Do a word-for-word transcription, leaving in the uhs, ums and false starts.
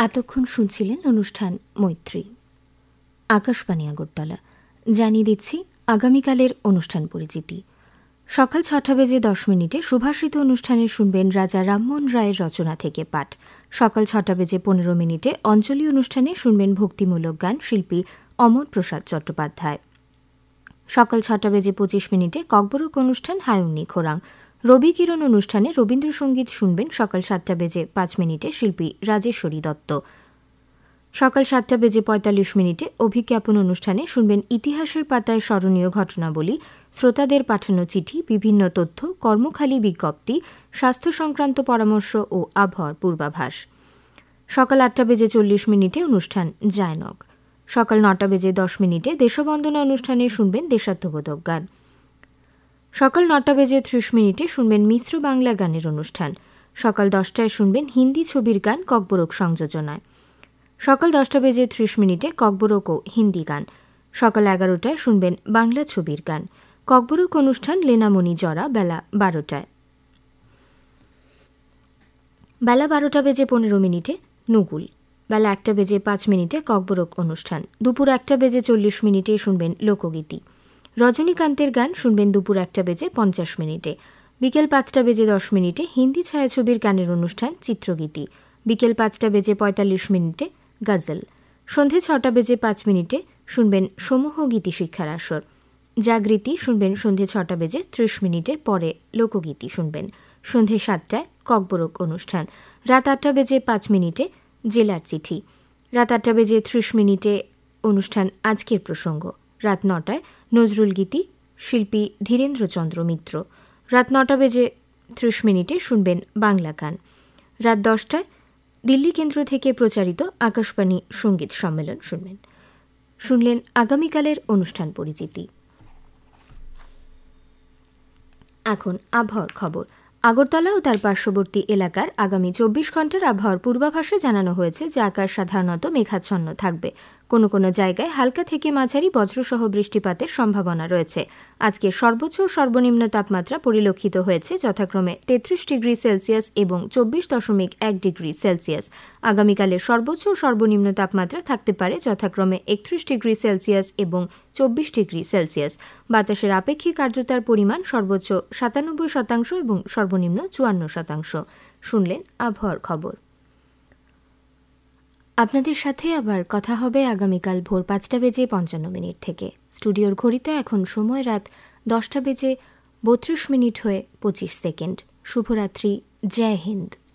এতক্ষণ শুনছিলেন অনুষ্ঠান মৈত্রী। আকাশবাণী আগরতলা। জানিয়ে দিচ্ছি আগামীকালের অনুষ্ঠান পরিচিতি। সকাল ছটা বেজে দশ মিনিটে সুভাষিত অনুষ্ঠানে শুনবেন রাজা রামমোহন রায়ের রচনা থেকে পাঠ। সকাল ছটা বেজে পনেরো মিনিটে অঞ্জলি অনুষ্ঠানে শুনবেন ভক্তিমূলক গান, শিল্পী অমর প্রসাদ চট্টোপাধ্যায়। সকাল ছটা বেজে পঁচিশ মিনিটে ককবরক অনুষ্ঠান হায়ুন্নি খোরাং। রবি কিরণ অনুষ্ঠানে রবীন্দ্রসঙ্গীত শুনবেন সকাল সাতটা বেজে পাঁচ মিনিটে শিল্পী রাজেশ্বরী দত্ত। সকাল সাতটা বেজে পঁয়তাল্লিশ মিনিটে অভিজ্ঞাপন অনুষ্ঠানে শুনবেন ইতিহাসের পাতায় স্মরণীয় ঘটনাবলী, শ্রোতাদের পাঠানো চিঠি, বিভিন্ন তথ্য, কর্মখালী বিজ্ঞপ্তি, স্বাস্থ্য সংক্রান্ত পরামর্শ ও আবহাওয়ার পূর্বাভাস। সকাল আটটা বেজে চল্লিশ মিনিটে অনুষ্ঠান জায়নক। সকাল নটা বেজে দশ মিনিটে দেশবন্দনা অনুষ্ঠানে শুনবেন দেশাত্মবোধক গান। সকাল নটা বেজে ত্রিশ মিনিটে শুনবেন মিশ্র বাংলা গানের অনুষ্ঠান। সকাল দশটায় শুনবেন হিন্দি ছবির গান ককবরক সংযোজনায়। সকাল দশটা বেজে ত্রিশ মিনিটে ককবরক ও হিন্দি গান। সকাল এগারোটায় শুনবেন বাংলা ছবির গান। ককবরক অনুষ্ঠান লেনামণি জরা বেলা বারোটায়। বেলা বারোটা বেজে পনেরো মিনিটে নুগুল। বেলা একটা বেজে পাঁচ মিনিটে ককবরক অনুষ্ঠান। দুপুর একটা বেজে চল্লিশ মিনিটে শুনবেন লোকগীতি। রজনীকান্তের গান শুনবেন দুপুর একটা বেজে পঞ্চাশ মিনিটে। বিকেল পাঁচটা বেজে দশ মিনিটে হিন্দি ছায়াছবির গানের অনুষ্ঠান চিত্রগীতি। বিকেল পাঁচটা বেজে পঁয়তাল্লিশ মিনিটে গজল। সন্ধে ছটা বেজে পাঁচ মিনিটে শুনবেন সমূহ গীতি শিক্ষার আসর। জাগৃতি শুনবেন সন্ধে ছটা বেজে ত্রিশ মিনিটে, পরে লোকগীতি শুনবেন। সন্ধে সাতটায় ককবরক অনুষ্ঠান। রাত আটটা বেজে পাঁচ মিনিটে জেলার চিঠি। রাত আটটা বেজে ত্রিশ মিনিটে অনুষ্ঠান আজকের প্রসঙ্গ। রাত নটায় নজরুল গীতি, শিল্পী ধীরেন্দ্রচন্দ্র মিত্র। রাত নটা বেজে ত্রিশ মিনিটে শুনবেন বাংলা গান। রাত দশটায় দিল্লি কেন্দ্র থেকে প্রচারিত আকাশবাণী সঙ্গীত সম্মেলন শুনবেন। শুনলেন আগামীকালের অনুষ্ঠান পরিচিতি। এখন আবহাওয়ার খবর। আগরতলা ও তার পার্শ্ববর্তী এলাকার আগামী চব্বিশ ঘন্টার আবহাওয়ার পূর্বাভাসে জানানো হয়েছে যে আকাশ সাধারণত মেঘাচ্ছন্ন থাকবে। কোনো কোনো জায়গায় হালকা থেকে মাঝারি বজ্রসহ বৃষ্টিপাতের সম্ভাবনা রয়েছে। আজকে সর্বোচ্চ ও সর্বনিম্ন তাপমাত্রা পরিলক্ষিত হয়েছে যথাক্রমে তেত্রিশ ডিগ্রি সেলসিয়াস এবং চব্বিশ দশমিক এক ডিগ্রি সেলসিয়াস। আগামীকালের সর্বোচ্চ ও সর্বনিম্ন তাপমাত্রা থাকতে পারে যথাক্রমে একত্রিশ ডিগ্রি সেলসিয়াস এবং চব্বিশ ডিগ্রি সেলসিয়াস। বাতাসের আপেক্ষিক আর্দ্রতার পরিমাণ সর্বোচ্চ সাতানব্বই শতাংশ এবং সর্বনিম্ন চুয়ান্ন শতাংশ। শুনলেন আবহাওয়ার খবর। আপনাদের সাথে আবার কথা হবে আগামীকাল ভোর পাঁচটা বেজে পঞ্চান্ন মিনিট থেকে। স্টুডিওর ঘড়িতে এখন সময় রাত দশটা বেজে বত্রিশ মিনিট হয়ে পঁচিশ সেকেন্ড। শুভরাত্রি। জয় হিন্দ।